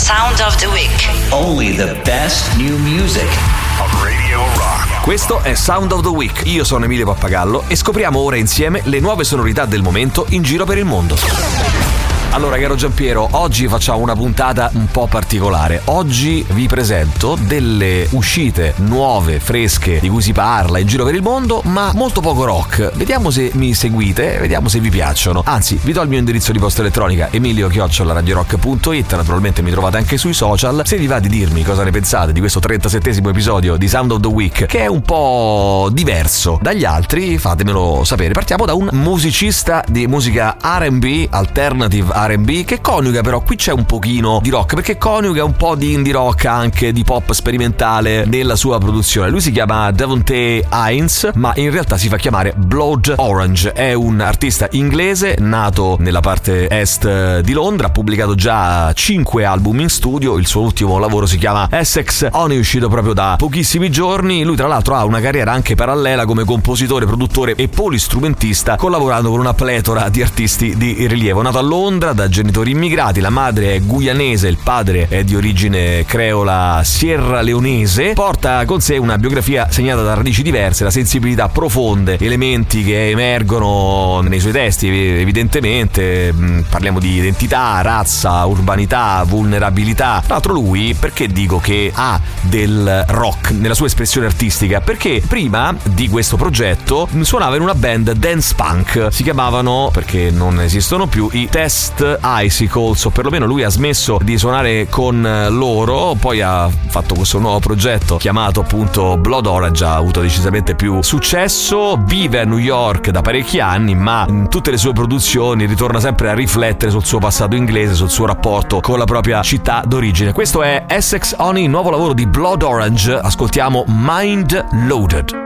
Sound of the Week. Only the best new music on Radio Rock. Questo è Sound of the Week. Io sono Emilio Pappagallo e scopriamo ora insieme le nuove sonorità del momento in giro per il mondo. Allora, caro Giampiero, oggi facciamo una puntata un po' particolare. Oggi vi presento delle uscite nuove, fresche, di cui si parla in giro per il mondo, ma molto poco rock. Vediamo se mi seguite, vediamo se vi piacciono. Anzi, vi do il mio indirizzo di posta elettronica, emilio@radiorock.it. Naturalmente mi trovate anche sui social. Se vi va di dirmi cosa ne pensate di questo 37esimo episodio di Sound of the Week, che è un po' diverso dagli altri, fatemelo sapere. Partiamo da un musicista di musica R&B, alternative R&B, che coniuga, però qui c'è un pochino di rock, perché coniuga un po' di indie rock, anche di pop sperimentale nella sua produzione. Lui si chiama Devontae Hines, ma in realtà si fa chiamare Blood Orange. È un artista inglese nato nella parte est di Londra, ha pubblicato già 5 album in studio. Il suo ultimo lavoro si chiama Essex Honey, uscito proprio da pochissimi giorni. Lui tra l'altro ha una carriera anche parallela come compositore, produttore e polistrumentista, collaborando con una pletora di artisti di rilievo. Nato a Londra da genitori immigrati, la madre è guyanese, il padre è di origine creola sierraleonese. Porta con sé una biografia segnata da radici diverse, da sensibilità profonde, elementi che emergono nei suoi testi. Evidentemente parliamo di identità, razza, urbanità, vulnerabilità. Tra l'altro lui, perché dico che ha del rock nella sua espressione artistica? Perché prima di questo progetto suonava in una band dance punk, si chiamavano, perché non esistono più, i Test Icicles, o perlomeno lui ha smesso di suonare con loro, poi ha fatto questo nuovo progetto chiamato appunto Blood Orange. Ha avuto decisamente più successo, vive a New York da parecchi anni, ma in tutte le sue produzioni ritorna sempre a riflettere sul suo passato inglese, sul suo rapporto con la propria città d'origine. Questo è Essex Honey, nuovo lavoro di Blood Orange. Ascoltiamo Mind Loaded.